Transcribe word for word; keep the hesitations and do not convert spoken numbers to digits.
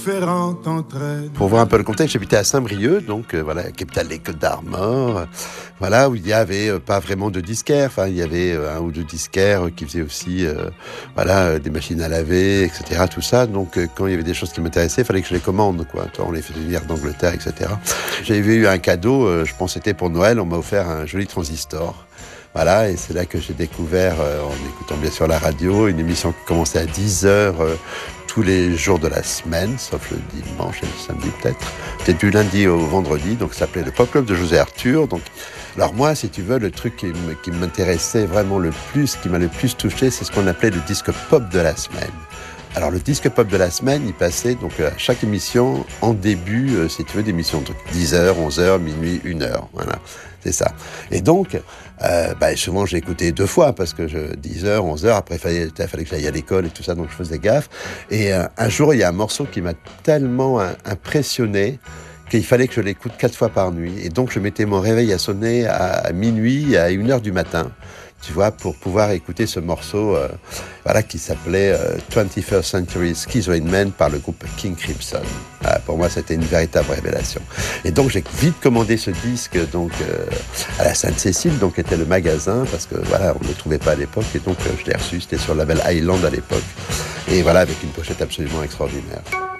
Pour voir un peu le contexte, j'habitais à Saint-Brieuc, donc euh, voilà, capitale des Côtes d'Armor, euh, voilà, où il n'y avait euh, pas vraiment de disquaires, enfin il y avait euh, un ou deux disquaires qui faisaient aussi euh, voilà, euh, des machines à laver, et cetera. Tout ça, donc euh, quand il y avait des choses qui m'intéressaient, il fallait que je les commande, quoi. Toi, on les faisait venir d'Angleterre, et cetera. J'avais eu un cadeau, euh, je pense que c'était pour Noël, on m'a offert un joli transistor. Voilà, et c'est là que j'ai découvert, euh, en écoutant bien sûr la radio, une émission qui commençait à dix heures euh, tous les jours de la semaine, sauf le dimanche et le samedi peut-être. C'était du lundi au vendredi, donc ça s'appelait le Pop Club de José Arthur. Donc, alors moi, si tu veux, le truc qui, m- qui m'intéressait vraiment le plus, qui m'a le plus touché, c'est ce qu'on appelait le disque pop de la semaine. Alors le disque pop de la semaine, il passait donc à chaque émission en début, euh, si tu veux, d'émission, donc dix heures, onze heures, minuit, une heure, voilà, c'est ça. Et donc, euh, bah, souvent j'ai écouté deux fois parce que je, dix heures, onze heures, après il fallait, il fallait que j'aille à l'école et tout ça, donc je faisais gaffe. Et euh, un jour, il y a un morceau qui m'a tellement euh, impressionné qu'il fallait que je l'écoute quatre fois par nuit. Et donc je mettais mon réveil à sonner à minuit, à une heure du matin, tu vois, pour pouvoir écouter ce morceau euh, voilà, qui s'appelait euh, twenty-first Century Schizoid Man par le groupe King Crimson. Ah, pour moi, c'était une véritable révélation. Et donc, j'ai vite commandé ce disque donc, euh, à la Sainte-Cécile, donc était le magasin, parce que voilà, on ne le trouvait pas à l'époque. Et donc, euh, je l'ai reçu, c'était sur le label Island à l'époque. Et voilà, avec une pochette absolument extraordinaire.